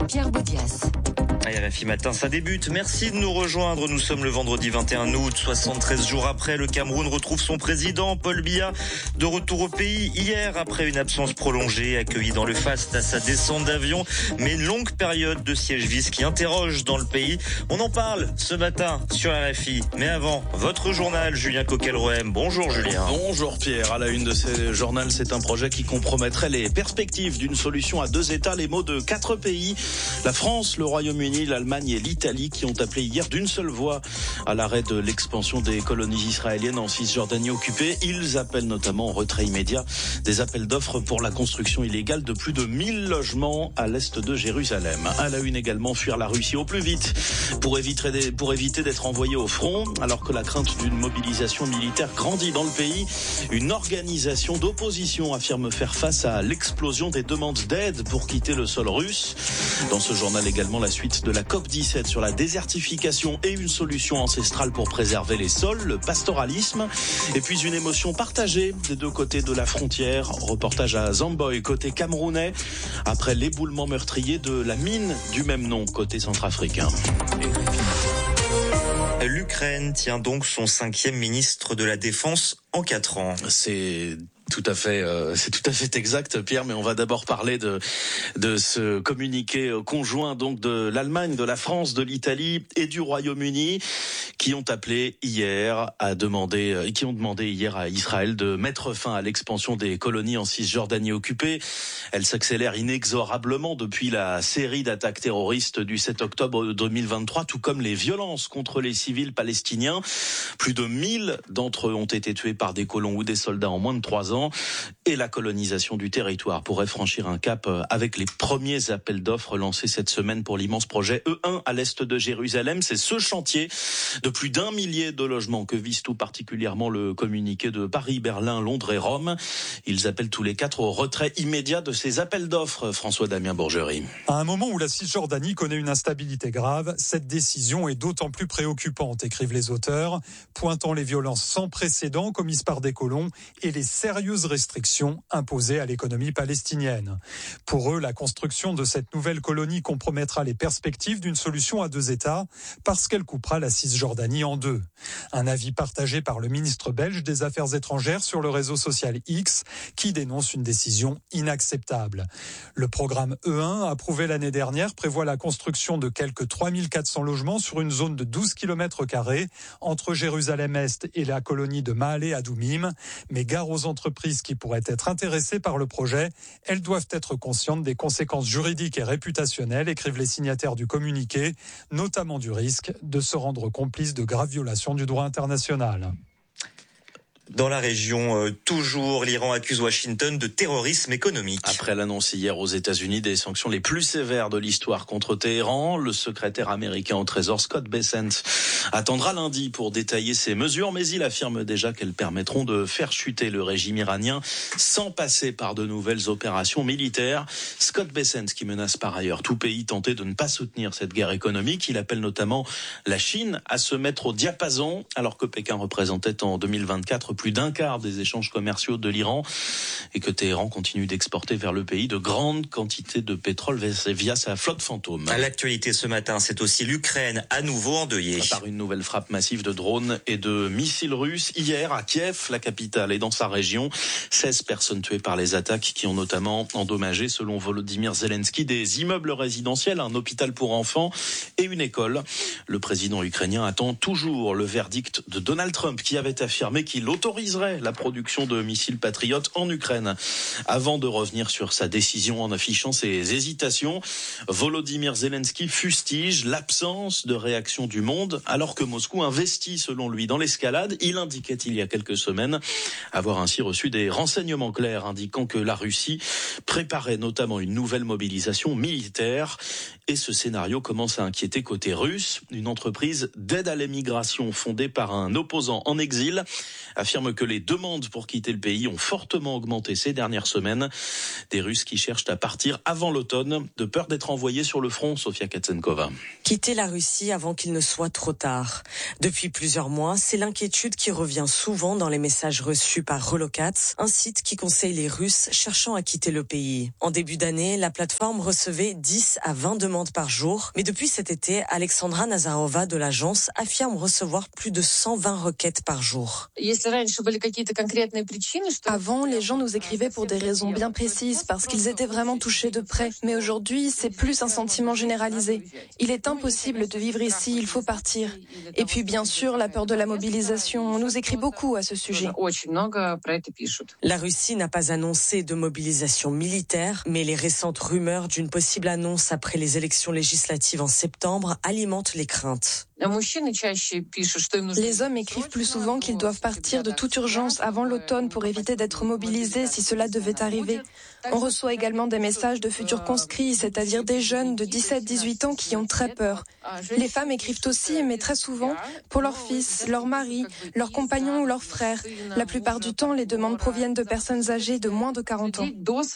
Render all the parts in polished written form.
Pierre Baudias. RFI Matin, ça débute. Merci de nous rejoindre. Nous sommes le vendredi 21 août, 73 jours après. Le Cameroun retrouve son président, Paul Biya, de retour au pays hier après une absence prolongée, accueilli dans le faste à sa descente d'avion. Mais une longue période de siège-vis qui interroge dans le pays. On en parle ce matin sur RFI. Mais avant, votre journal, Julien Coquelroem. Bonjour Julien. Bonjour Pierre. À la une de ce journal, c'est un projet qui compromettrait les perspectives d'une solution à deux États. Les mots de 4 pays, la France, le Royaume-Uni, l'Allemagne et l'Italie, qui ont appelé hier d'une seule voix à l'arrêt de l'expansion des colonies israéliennes en Cisjordanie occupée. Ils appellent notamment au retrait immédiat des appels d'offres pour la construction illégale de plus de 1000 logements à l'est de Jérusalem. À la une également, fuir la Russie au plus vite pour éviter d'être envoyé au front, alors que la crainte d'une mobilisation militaire grandit dans le pays. Une organisation d'opposition affirme faire face à l'explosion des demandes d'aide pour quitter le sol russe. Dans ce journal également, la suite de la COP17 sur la désertification et une solution ancestrale pour préserver les sols, le pastoralisme, et puis une émotion partagée des deux côtés de la frontière. Reportage à Zamboy, côté camerounais, après l'éboulement meurtrier de la mine du même nom, côté centrafricain. L'Ukraine tient donc son 5e ministre de la Défense en 4 ans. C'est tout à fait exact, Pierre, mais on va d'abord parler de ce communiqué conjoint donc de l'Allemagne, de la France, de l'Italie et du Royaume-Uni qui ont demandé hier à Israël de mettre fin à l'expansion des colonies en Cisjordanie occupée. Elle s'accélère inexorablement depuis la série d'attaques terroristes du 7 octobre 2023, tout comme les violences contre les civils palestiniens. Plus de 1000 d'entre eux ont été tués par des colons ou des soldats en moins de 3 ans. Et la colonisation du territoire pourrait franchir un cap avec les premiers appels d'offres lancés cette semaine pour l'immense projet E1 à l'est de Jérusalem. C'est ce chantier de plus d'1 millier de logements que vise tout particulièrement le communiqué de Paris, Berlin, Londres et Rome. Ils appellent tous les 4 au retrait immédiat de ces appels d'offres. François-Damien Bourgerie. À un moment où la Cisjordanie connaît une instabilité grave, cette décision est d'autant plus préoccupante, écrivent les auteurs, pointant les violences sans précédent commises par des colons et les sérieuses restrictions imposées à l'économie palestinienne. Pour eux, la construction de cette nouvelle colonie compromettra les perspectives d'une solution à 2 États parce qu'elle coupera la Cisjordanie en 2. Un avis partagé par le ministre belge des Affaires étrangères sur le réseau social X qui dénonce une décision inacceptable. Le programme E1, approuvé l'année dernière, prévoit la construction de quelques 3400 logements sur une zone de 12 km² entre Jérusalem-Est et la colonie de Maale Adoumim, mais gare aux entreprises qui pourraient être intéressées par le projet. Elles doivent être conscientes des conséquences juridiques et réputationnelles, écrivent les signataires du communiqué, notamment du risque de se rendre complice de graves violations du droit international. Dans la région, toujours, l'Iran accuse Washington de terrorisme économique. Après l'annonce hier aux États-Unis des sanctions les plus sévères de l'histoire contre Téhéran, le secrétaire américain au Trésor Scott Bessent attendra lundi pour détailler ces mesures, mais il affirme déjà qu'elles permettront de faire chuter le régime iranien sans passer par de nouvelles opérations militaires. Scott Bessent qui menace par ailleurs tout pays tenté de ne pas soutenir cette guerre économique. Il appelle notamment la Chine à se mettre au diapason, alors que Pékin représentait en 2024 plus d'un quart des échanges commerciaux de l'Iran et que Téhéran continue d'exporter vers le pays de grandes quantités de pétrole via sa flotte fantôme. À l'actualité ce matin, c'est aussi l'Ukraine à nouveau endeuillée. Par une nouvelle frappe massive de drones et de missiles russes hier à Kiev, la capitale, et dans sa région. 16 personnes tuées par les attaques qui ont notamment endommagé, selon Volodymyr Zelensky, des immeubles résidentiels, un hôpital pour enfants et une école. Le président ukrainien attend toujours le verdict de Donald Trump qui avait affirmé qu'il autoriserait la production de missiles patriotes en Ukraine. Avant de revenir sur sa décision en affichant ses hésitations, Volodymyr Zelensky fustige l'absence de réaction du monde alors que Moscou investit selon lui dans l'escalade. Il indiquait il y a quelques semaines avoir ainsi reçu des renseignements clairs indiquant que la Russie préparait notamment une nouvelle mobilisation militaire. Et ce scénario commence à inquiéter côté russe. Une entreprise d'aide à l'émigration fondée par un opposant en exil affirme affirme que les demandes pour quitter le pays ont fortement augmenté ces dernières semaines. Des Russes qui cherchent à partir avant l'automne, de peur d'être envoyés sur le front, Sofia Katsenkova. Quitter la Russie avant qu'il ne soit trop tard. Depuis plusieurs mois, c'est l'inquiétude qui revient souvent dans les messages reçus par Relocats, un site qui conseille les Russes cherchant à quitter le pays. En début d'année, la plateforme recevait 10 à 20 demandes par jour, mais depuis cet été, Alexandra Nazarova de l'agence affirme recevoir plus de 120 requêtes par jour. Avant, les gens nous écrivaient pour des raisons bien précises, parce qu'ils étaient vraiment touchés de près. Mais aujourd'hui, c'est plus un sentiment généralisé. Il est impossible de vivre ici, il faut partir. Et puis, bien sûr, la peur de la mobilisation. On nous écrit beaucoup à ce sujet. La Russie n'a pas annoncé de mobilisation militaire, mais les récentes rumeurs d'une possible annonce après les élections législatives en septembre alimentent les craintes. Les hommes écrivent plus souvent qu'ils doivent partir de toute urgence avant l'automne pour éviter d'être mobilisés si cela devait arriver. On reçoit également des messages de futurs conscrits, c'est-à-dire des jeunes de 17-18 ans qui ont très peur. Les femmes écrivent aussi, mais très souvent, pour leurs fils, leurs maris, leurs compagnons ou leurs frères. La plupart du temps, les demandes proviennent de personnes âgées de moins de 40 ans.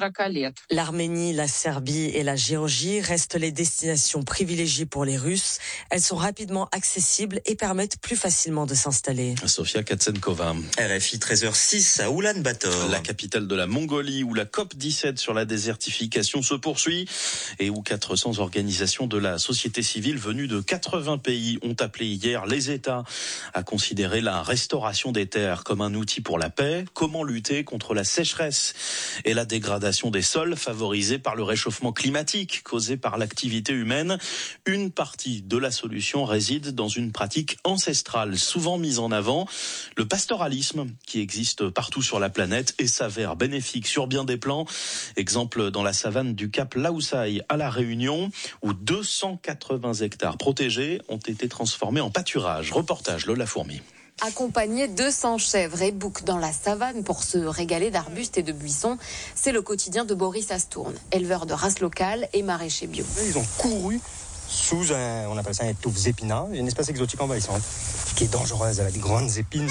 L'Arménie, la Serbie et la Géorgie restent les destinations privilégiées pour les Russes. Elles sont rapidement accessibles et permettent plus facilement de s'installer. Sofia Katsenkova. RFI 13h06 à Oulan-Bator. La capitale de la Mongolie où la COP17 sur la désertification se poursuit et où 400 organisations de la société civile venues de 80 pays ont appelé hier les États à considérer la restauration des terres comme un outil pour la paix. Comment lutter contre la sécheresse et la dégradation des sols favorisée par le réchauffement climatique causé par l'activité humaine? Une partie de la solution réside dans une pratique ancestrale souvent mise en avant, le pastoralisme qui existe partout sur la planète et s'avère bénéfique sur bien des plans. Exemple dans la savane du Cap Laoussaï à La Réunion où 280 hectares protégés ont été transformés en pâturage. Reportage Lola Fourmi. Accompagner 200 chèvres et boucs dans la savane pour se régaler d'arbustes et de buissons, c'est le quotidien de Boris Astourne, éleveur de race locale et maraîcher bio. Ils ont couru sous on appelle ça un touffe épinard, une espèce exotique envahissante, qui est dangereuse. Elle a des grandes épines,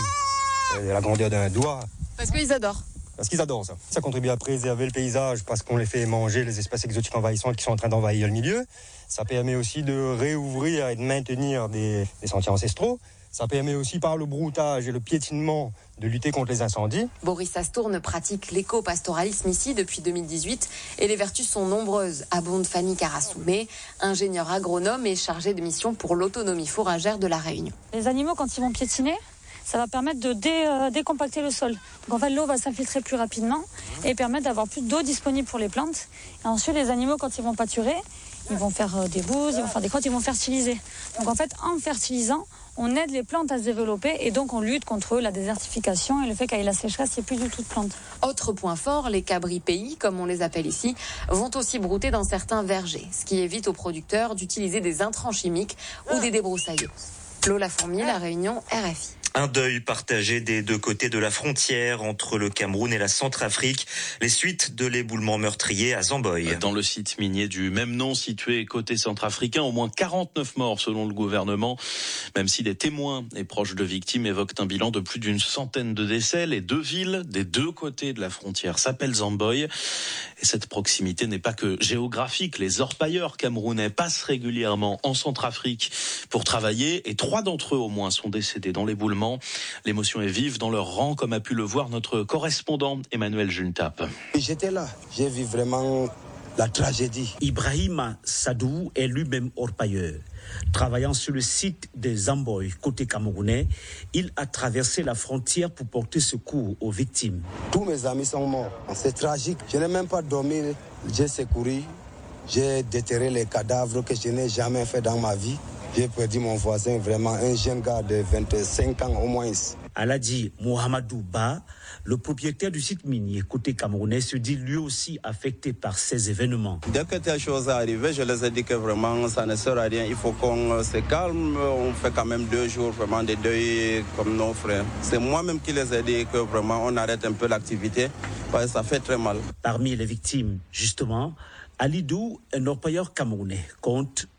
de la grandeur d'un doigt. Parce qu'ils adorent. Parce qu'ils adorent ça. Ça contribue à préserver le paysage parce qu'on les fait manger les espèces exotiques envahissantes qui sont en train d'envahir le milieu. Ça permet aussi de réouvrir et de maintenir des sentiers ancestraux. Ça permet aussi par le broutage et le piétinement de lutter contre les incendies. Boris Astourne pratique l'éco-pastoralisme ici depuis 2018 et les vertus sont nombreuses, abonde Fanny Karassoumé, ingénieure agronome et chargée de mission pour l'autonomie fourragère de La Réunion. Les animaux, quand ils vont piétiner, ça va permettre de décompacter le sol. Donc en fait, l'eau va s'infiltrer plus rapidement et permettre d'avoir plus d'eau disponible pour les plantes. Et ensuite, les animaux, quand ils vont pâturer, ils vont faire des bouses, ils vont faire des crottes, ils vont fertiliser. Donc en fait, en fertilisant, on aide les plantes à se développer et donc on lutte contre la désertification et le fait qu'avec la sécheresse, il n'y ait plus du tout de plantes. Autre point fort, les cabris pays, comme on les appelle ici, vont aussi brouter dans certains vergers, ce qui évite aux producteurs d'utiliser des intrants chimiques ou des débroussailleuses. Lola Fourmi, La Réunion, RFI. Un deuil partagé des deux côtés de la frontière entre le Cameroun et la Centrafrique. Les suites de l'éboulement meurtrier à Zamboy. Dans le site minier du même nom situé côté centrafricain, au moins 49 morts selon le gouvernement. Même si des témoins et proches de victimes évoquent un bilan de plus d'une centaine de décès, les deux villes des deux côtés de la frontière s'appellent Zamboy. Et cette proximité n'est pas que géographique. Les orpailleurs camerounais passent régulièrement en Centrafrique pour travailler et 3 d'entre eux au moins sont décédés dans l'éboulement. L'émotion est vive dans leur rang, comme a pu le voir notre correspondant Emmanuel Juntap. J'étais là, j'ai vu vraiment la tragédie. Ibrahima Sadou est lui-même orpailleur. Travaillant sur le site de Zamboy, côté camerounais, il a traversé la frontière pour porter secours aux victimes. Tous mes amis sont morts. C'est tragique. Je n'ai même pas dormi. J'ai secouru. J'ai déterré les cadavres que je n'ai jamais fait dans ma vie. J'ai perdu mon voisin, vraiment un jeune gars de 25 ans au moins. Aladi Mohamedou Ba, le propriétaire du site minier côté camerounais, se dit lui aussi affecté par ces événements. Dès que telle chose est arrivée, je les ai dit que vraiment ça ne sert à rien. Il faut qu'on se calme. On fait quand même 2 jours vraiment de deuil comme nos frères. C'est moi-même qui les ai dit que vraiment on arrête un peu l'activité parce que ça fait très mal. Parmi les victimes, justement, Alidou, un orpailleur camerounais, compte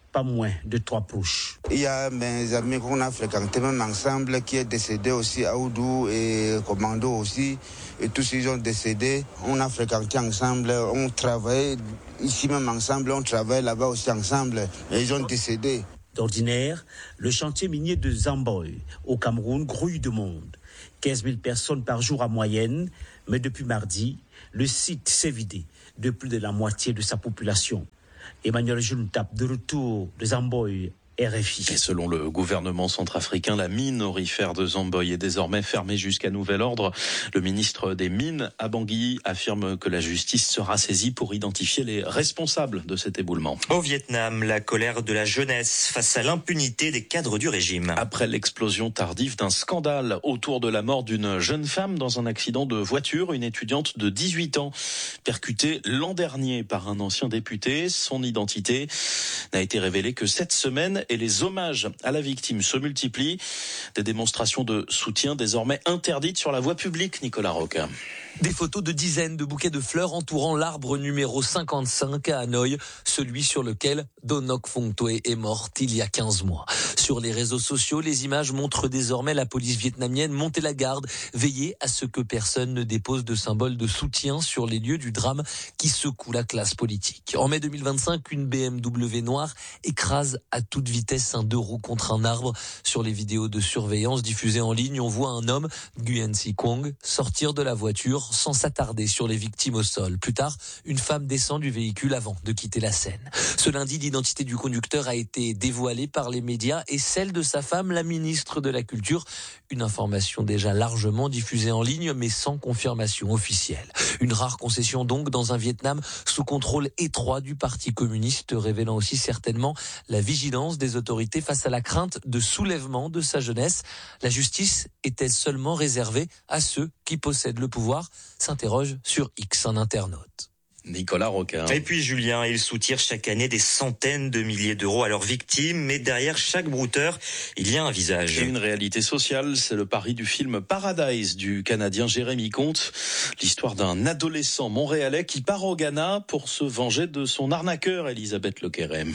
pas moins de 3 proches. Il y a mes amis qu'on a fréquentés même ensemble qui est décédé aussi, Aoudou et Commando aussi, et tous ils ont décédé. On a fréquenté ensemble, on travaillait ici même ensemble, on travaille là-bas aussi ensemble, et ils ont décédé. D'ordinaire, le chantier minier de Zamboy au Cameroun grouille de monde. 15 000 personnes par jour en moyenne, mais depuis mardi, le site s'est vidé de plus de la moitié de sa population. Emmanuel Juntap, de retour de Zamboy, RFI. Et selon le gouvernement centrafricain, la mine aurifère de Zamboy est désormais fermée jusqu'à nouvel ordre. Le ministre des Mines à Bangui affirme que la justice sera saisie pour identifier les responsables de cet éboulement. Au Vietnam, la colère de la jeunesse face à l'impunité des cadres du régime. Après l'explosion tardive d'un scandale autour de la mort d'une jeune femme dans un accident de voiture, une étudiante de 18 ans percutée l'an dernier par un ancien député. Son identité n'a été révélée que cette semaine et les hommages à la victime se multiplient. Des démonstrations de soutien désormais interdites sur la voie publique, Nicolas Roca. Des photos de dizaines de bouquets de fleurs entourant l'arbre numéro 55 à Hanoï, celui sur lequel Donok Phongtoe est morte il y a 15 mois. Sur les réseaux sociaux, les images montrent désormais la police vietnamienne monter la garde, veiller à ce que personne ne dépose de symboles de soutien sur les lieux du drame qui secoue la classe politique. En mai 2025, une BMW noire écrase à toute vitesse un 2 roues contre un arbre. Sur les vidéos de surveillance diffusées en ligne, on voit un homme, Nguyen Si Quong, sortir de la voiture sans s'attarder sur les victimes au sol. Plus tard, une femme descend du véhicule avant de quitter la scène. Ce lundi, l'identité du conducteur a été dévoilée par les médias et celle de sa femme, la ministre de la Culture. Une information déjà largement diffusée en ligne, mais sans confirmation officielle. Une rare concession donc dans un Vietnam sous contrôle étroit du Parti communiste, révélant aussi certainement la vigilance des autorités face à la crainte de soulèvement de sa jeunesse. La justice est-elle seulement réservée à ceux qui possèdent le pouvoir ? S'interroge sur X un internaute. Nicolas Roca. Et puis Julien, ils soutirent chaque année des centaines de milliers d'euros à leurs victimes, mais derrière chaque brouteur, il y a un visage. Et une réalité sociale, c'est le pari du film Paradise du Canadien Jérémy Comte. L'histoire d'un adolescent montréalais qui part au Ghana pour se venger de son arnaqueur, Elisabeth Lequerem.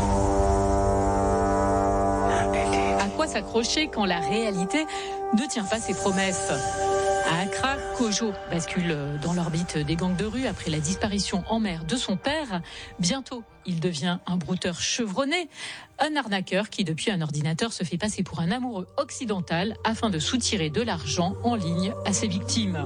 À quoi s'accrocher quand la réalité ne tient pas ses promesses ? À Accra, Kojo bascule dans l'orbite des gangs de rue après la disparition en mer de son père. Bientôt, il devient un brouteur chevronné, un arnaqueur qui, depuis un ordinateur, se fait passer pour un amoureux occidental afin de soutirer de l'argent en ligne à ses victimes.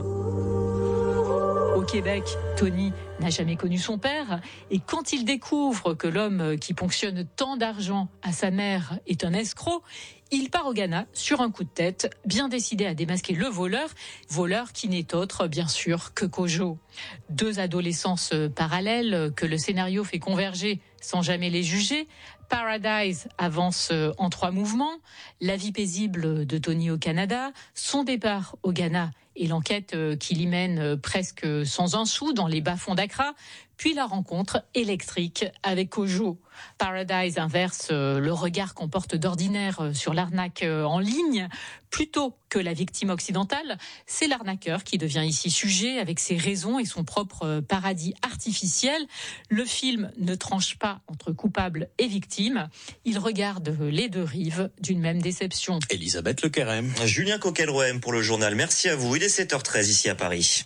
Au Québec, Tony n'a jamais connu son père et quand il découvre que l'homme qui ponctionne tant d'argent à sa mère est un escroc, il part au Ghana sur un coup de tête, bien décidé à démasquer le voleur qui n'est autre, bien sûr, que Kojo. 2 adolescences parallèles que le scénario fait converger sans jamais les juger. Paradise avance en 3 mouvements. La vie paisible de Tony au Canada, son départ au Ghana et l'enquête qui l'y mène presque sans un sou dans les bas-fonds d'Accra, puis la rencontre électrique avec Kojo. Paradise inverse le regard qu'on porte d'ordinaire sur l'arnaque en ligne. Plutôt que la victime occidentale, c'est l'arnaqueur qui devient ici sujet avec ses raisons et son propre paradis artificiel. Le film ne tranche pas entre coupable et victime. Il regarde les 2 rives d'une même déception. Elisabeth Lequerem. Julien Coquelroem pour le journal. Merci à vous. Il est 7h13 ici à Paris.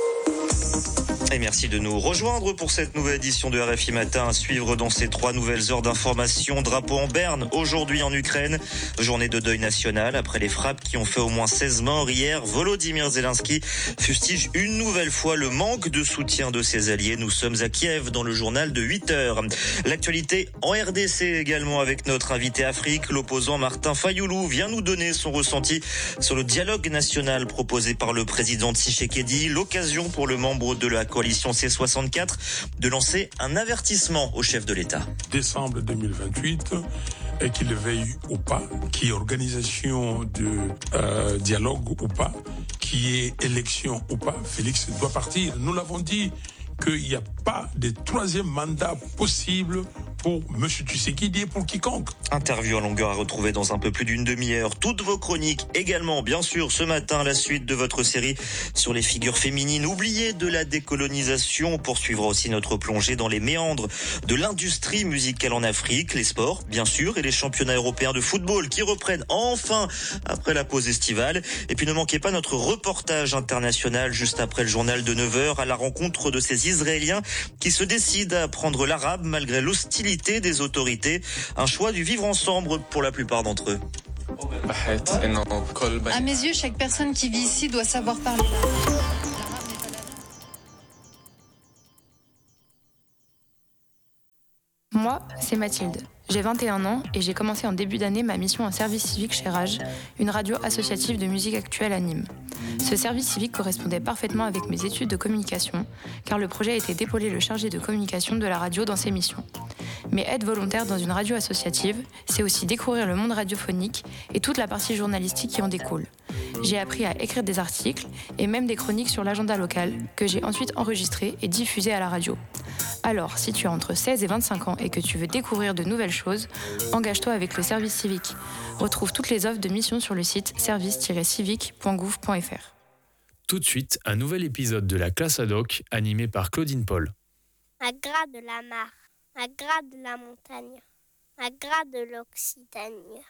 Et merci de nous rejoindre pour cette nouvelle édition de RFI Matin. À suivre dans ces 3 nouvelles heures d'information. Drapeau en berne, aujourd'hui en Ukraine. Journée de deuil national après les frappes qui ont fait au moins 16 morts. Hier, Volodymyr Zelensky fustige une nouvelle fois le manque de soutien de ses alliés. Nous sommes à Kiev dans le journal de 8 heures. L'actualité en RDC également avec notre invité Afrique. L'opposant Martin Fayoulou vient nous donner son ressenti sur le dialogue national proposé par le président Tshisekedi. L'occasion pour le membre de la coalition C64 de lancer un avertissement au chef de l'État. Décembre 2028, et qu'il le veuille ou pas, qu'il y ait organisation de dialogue ou pas, qu'il y ait élection ou pas, Félix doit partir. Nous l'avons dit qu'il n'y a pas de 3e mandat possible pour Monsieur Tshisekedi et pour quiconque. Interview en longueur à retrouver dans un peu plus d'une demi-heure. Toutes vos chroniques également, bien sûr, ce matin, la suite de votre série sur les figures féminines oubliées de la décolonisation. On poursuivra aussi notre plongée dans les méandres de l'industrie musicale en Afrique, les sports, bien sûr, et les championnats européens de football qui reprennent enfin après la pause estivale. Et puis ne manquez pas notre reportage international juste après le journal de 9h à la rencontre de ces Israéliens qui se décident à apprendre l'arabe malgré l'hostilité des autorités. Un choix du vivre ensemble pour la plupart d'entre eux. À mes yeux, chaque personne qui vit ici doit savoir parler l'arabe. Moi, c'est Mathilde. J'ai 21 ans et j'ai commencé en début d'année ma mission en service civique chez Rage, une radio associative de musique actuelle à Nîmes. Ce service civique correspondait parfaitement avec mes études de communication, car le projet était d'épauler le chargé de communication de la radio dans ses missions. Mais être volontaire dans une radio associative, c'est aussi découvrir le monde radiophonique et toute la partie journalistique qui en découle. J'ai appris à écrire des articles et même des chroniques sur l'agenda local que j'ai ensuite enregistrées et diffusées à la radio. Alors, si tu as entre 16 et 25 ans et que tu veux découvrir de nouvelles choses, engage-toi avec le service civique. Retrouve toutes les offres de mission sur le site service-civique.gouv.fr. Tout de suite, un nouvel épisode de la classe ad hoc animé par Claudine Paul. À gras de la mare, à gras de la montagne, à gras de l'Occitanie.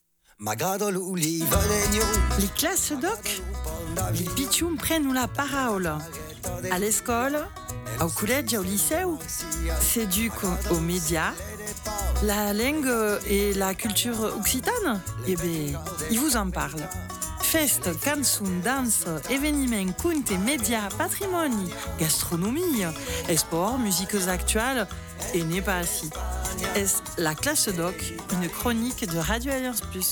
Les classes doc, les pitchoum prennent la parole. À l'école, au collège, au lycée, s'éduquent aux médias, la langue et la culture occitane. Eh bien, ils vous en parlent. Fest, cançons, danse, événements, contes, médias, patrimoine, gastronomie, sport, musiques actuelles, et n'est pas assis. Est la classe doc, une chronique de Radio Alliance Plus.